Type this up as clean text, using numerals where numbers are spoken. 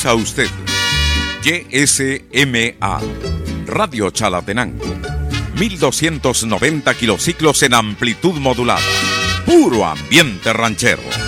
Presentamos a usted YSMA Radio Chalatenango, 1290 kilociclos en amplitud modulada. Puro ambiente ranchero.